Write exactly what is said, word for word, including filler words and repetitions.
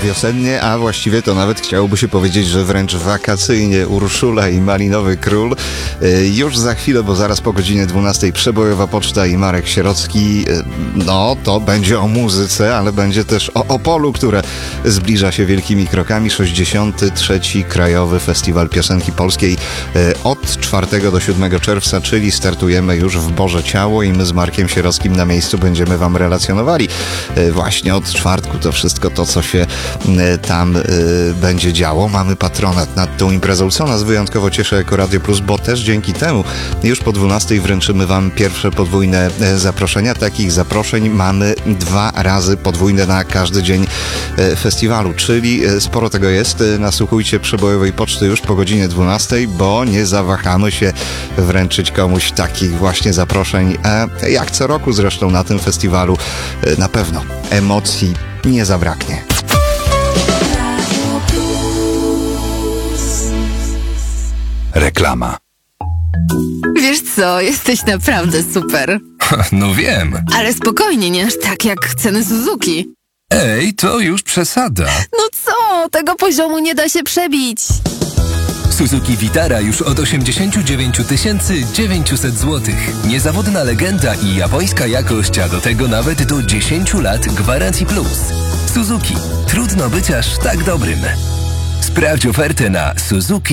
wiosennie, a właściwie to nawet chciałoby się powiedzieć, że wręcz wakacyjnie. Urszula i Malinowy Król. Już za chwilę, bo zaraz po godzinie dwunastej Przebojowa Poczta i Marek Sierocki. No, to będzie o muzyce, ale będzie też o Opolu, które zbliża się wielkimi krokami. sześćdziesiąty trzeci Krajowy Festiwal Piosenki Polskiej od czwartego do siódmego czerwca, czyli startujemy już w Boże Ciało i my z Markiem Sierockim na miejscu będziemy wam relacjonowali właśnie od czwartku to wszystko to, co się tam y, będzie działo. Mamy patronat nad tą imprezą, co nas wyjątkowo cieszy jako Radio Plus, bo też dzięki temu już po dwunastej wręczymy wam pierwsze podwójne zaproszenia. Takich zaproszeń mamy dwa razy podwójne na każdy dzień festiwalu, czyli sporo tego jest. Nasłuchujcie Przebojowej Poczty już po godzinie dwunastej, bo nie zawahamy się wręczyć komuś takich właśnie zaproszeń, jak co roku zresztą na tym festiwalu. Na pewno emocji nie zabraknie. Reklama. Wiesz co, jesteś naprawdę super. No wiem. Ale spokojnie, nie aż tak jak ceny Suzuki. Ej, to już przesada. No co, tego poziomu nie da się przebić. Suzuki Vitara już od osiemdziesiąt dziewięć tysięcy dziewięćset złotych. Niezawodna legenda i japońska jakość, a do tego nawet do dziesięć lat gwarancji plus. Suzuki. Trudno być aż tak dobrym. Sprawdź ofertę na Suzuki.